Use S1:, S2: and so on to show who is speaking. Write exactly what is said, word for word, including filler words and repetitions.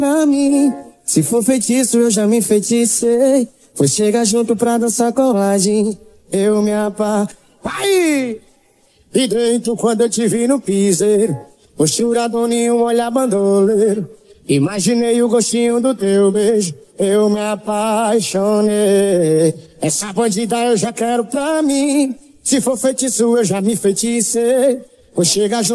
S1: pra mim. Se for feitiço, eu já me enfeiticei. Foi chegar junto pra dançar colagem. Eu me apa... Vai! E dentro quando eu te vi no piseiro, posturador em um olhar bandoleiro. Imaginei o gostinho do teu beijo, eu me apaixonei. Essa bandida eu já quero pra mim. Se for feitiço, eu já me enfeiticei. Vou chegar junto